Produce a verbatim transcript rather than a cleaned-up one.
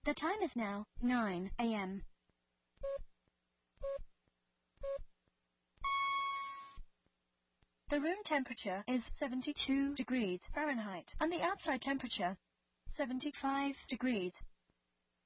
The time is now nine a m The room temperature is seventy-two degrees Fahrenheit and the outside temperature seventy-five degrees